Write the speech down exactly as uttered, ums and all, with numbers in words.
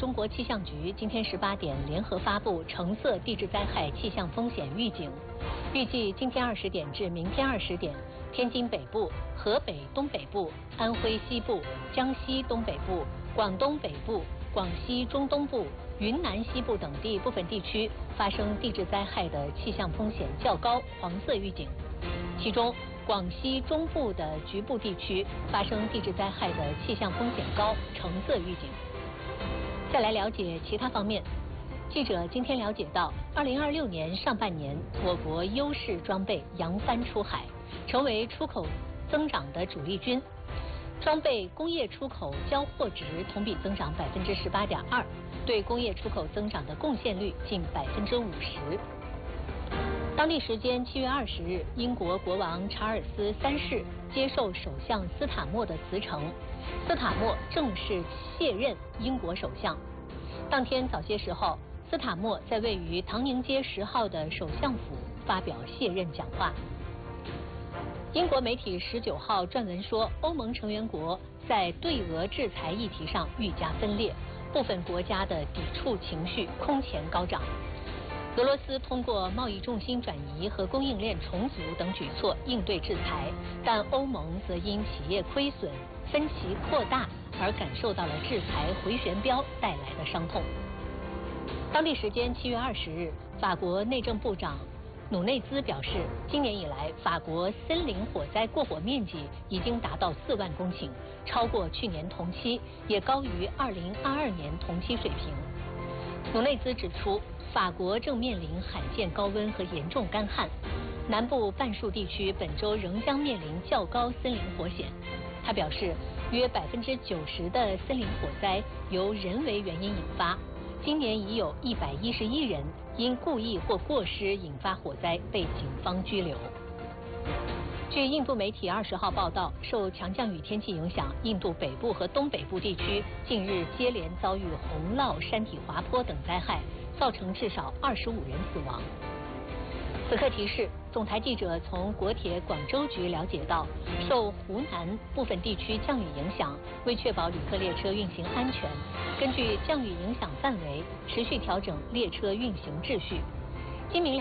中国气象局今天十八点联合发布橙色地质灾害气象风险预警，预计今天二十点至明天二十点，天津北部、河北东北部、安徽西部、江西东北部、广东北部、广西中东部、云南西部等地部分地区发生地质灾害的气象风险较高黄色预警，其中广西中部的局部地区发生地质灾害的气象风险高橙色预警。再来了解其他方面，记者今天了解到，二零二六年上半年，我国优势装备扬帆出海，成为出口增长的主力军。装备工业出口交货值同比增长百分之十八点二，对工业出口增长的贡献率近百分之五十。当地时间七月二十日，英国国王查尔斯三世接受首相斯塔默的辞呈，斯塔默正式卸任英国首相。当天早些时候，斯塔默在位于唐宁街十号的首相府发表卸任讲话。英国媒体十九号撰文说，欧盟成员国在对俄制裁议题上愈加分裂，部分国家的抵触情绪空前高涨。俄罗斯通过贸易重心转移和供应链重组等举措应对制裁，但欧盟则因企业亏损、分歧扩大而感受到了制裁回旋镖带来的伤痛。当地时间七月二十日，法国内政部长努内兹表示，今年以来，法国森林火灾过火面积已经达到四万公顷，超过去年同期，也高于二零二二年同期水平。努内兹指出，法国正面临罕见高温和严重干旱，南部半数地区本周仍将面临较高森林火险。他表示，约百分之九十的森林火灾由人为原因引发，今年已有一百一十一人因故意或过失引发火灾被警方拘留。据印度媒体二十号报道，受强降雨天气影响，印度北部和东北部地区近日接连遭遇洪涝、山体滑坡等灾害，造成至少二十五人死亡。此刻提示，总台记者从国铁广州局了解到，受湖南部分地区降雨影响，为确保旅客列车运行安全，根据降雨影响范围持续调整列车运行秩序。今明